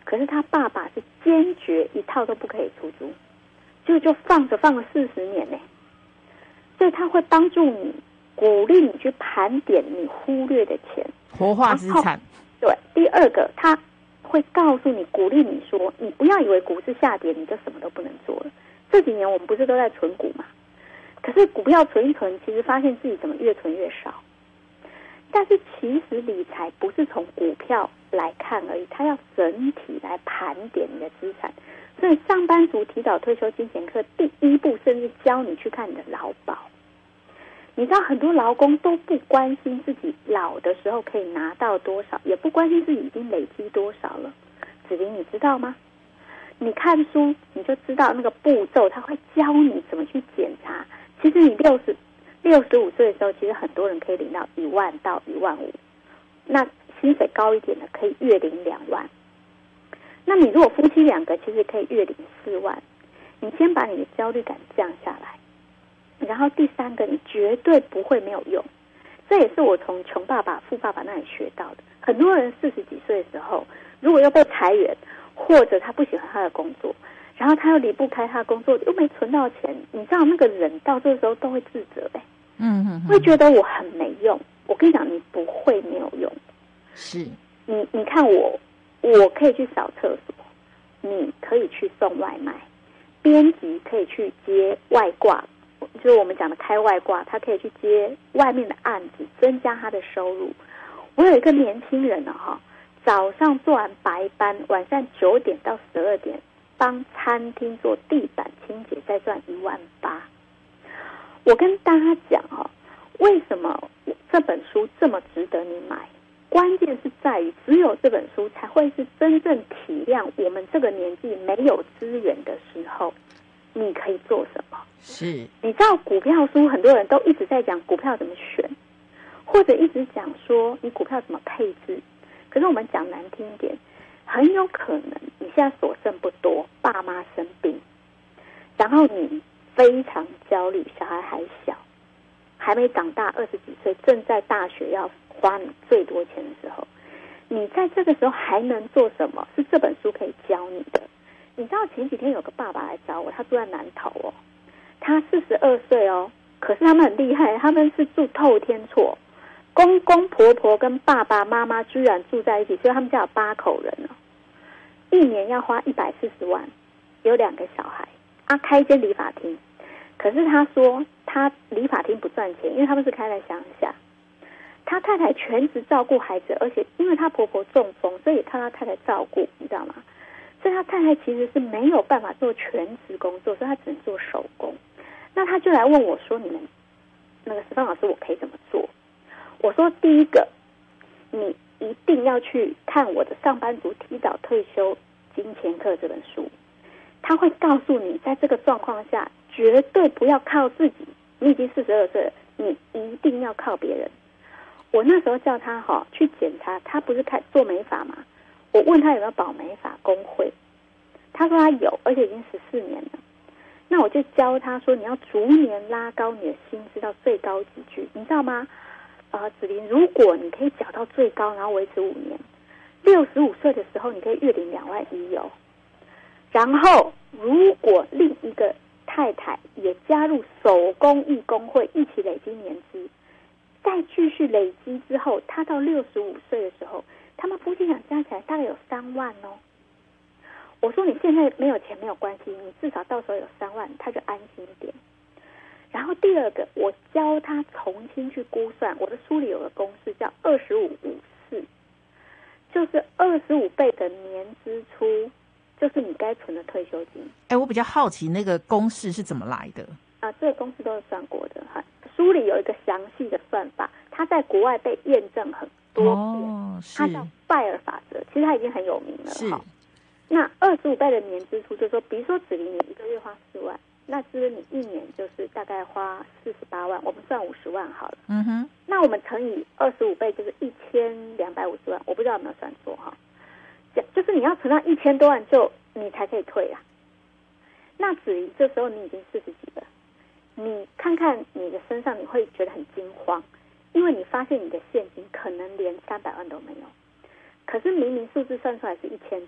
可是他爸爸是坚决一套都不可以出租，就放了40年呢。所以他会帮助你，鼓励你去盘点你忽略的钱， 活化资产。 对，第二个他会告诉你，鼓励你说，你不要以为股市下跌你就什么都不能做了。这几年我们不是都在存股嘛？可是股票存一存，其实发现自己怎么越存越少。但是其实理财不是从股票来看而已，它要整体来盘点你的资产。所以上班族提早退休金钱课第一步，甚至教你去看你的劳保。你知道很多劳工都不关心自己老的时候可以拿到多少，也不关心自己已经累积多少了。子琳，你知道吗？你看书你就知道那个步骤，他会教你怎么去检查。其实你65岁的时候，其实很多人可以领到1万到1万5，那薪水高一点的可以月领2万。那你如果夫妻2个，其实可以月领4万。你先把你的焦虑感降下来，然后第3个，你绝对不会没有用。这也是我从穷爸爸、富爸爸那里学到的。很多人40几岁的时候，如果又被裁员，或者他不喜欢他的工作，然后他又离不开他的工作，又没存到钱，你知道那个人到这个时候都会自责会觉得我很没用。我跟你讲，你不会没有用。 是你看我可以去扫厕所，你可以去送外卖，编辑可以去接外挂，就是我们讲的开外挂，他可以去接外面的案子，增加他的收入。我有一个年轻人早上做完白班，晚上9点到12点帮餐厅做地板清洁，再赚1万8。我跟大家讲为什么这本书这么值得你买？关键是在于，只有这本书才会是真正体谅我们这个年纪没有资源的时候，你可以做什么。 是， 你知道股票书很多人都一直在讲股票怎么选，或者一直讲说你股票怎么配置。可是我们讲难听一点，很有可能你现在所剩不多，爸妈生病，然后你非常焦虑，小孩还小，还没长大，20几岁，正在大学要花你最多钱的时候，你在这个时候还能做什么？是这本书可以教你的。你知道前几天有个爸爸来找我，他住在南投他42岁可是他们很厉害，他们是住透天厝，公公婆婆跟爸爸妈妈居然住在一起，所以他们家有8口人一年要花140万，有2个小孩开一间理发厅。可是他说他理发厅不赚钱，因为他们是开在乡下，他太太全职照顾孩子，而且因为他婆婆中风，所以也靠他太太照顾，你知道吗？所以他太太其实是没有办法做全职工作，所以他只能做手工。那他就来问我说，你们那个石方老师，我可以怎么做？我说第一个，你一定要去看我的上班族提早退休金钱课这本书，他会告诉你在这个状况下绝对不要靠自己，你已经42岁了，你一定要靠别人。我那时候叫他去检查，他不是做美发吗？我问他有没有保美发工会，他说他有，而且已经14年了。那我就教他说，你要逐年拉高你的薪资到最高级距，你知道吗？子琳，如果你可以缴到最高，然后维持5年，65岁的时候你可以月领2万1然后如果另一个太太也加入手工艺工会，一起累积年资，再继续累积之后，他到65岁的时候，他们夫妻俩加起来大概有3万我说你现在没有钱没有关系，你至少到时候有3万，他就安心一点。然后第二个，我教他重新去估算，我的书里有个公式叫2554，就是25倍的年支出，就是你该存的退休金。 我比较好奇那个公式是怎么来的这个公式都是算过的书里有一个详细的算法，它在国外被验证很多遍，它叫拜尔法则，其实它已经很有名了是。 那25倍的年支出，就是说，比如说子琳你一个月花4万，那就是你一年就是大概花48万，我们算50万好了。那我们乘以25倍就是1250万，我不知道有没有算错就是你要存到1000多万你才可以退那子琳这时候你已经40几了，你看看你的身上，你会觉得很惊慌，因为你发现你的现金可能连300万都没有。可是明明数字算出来是1000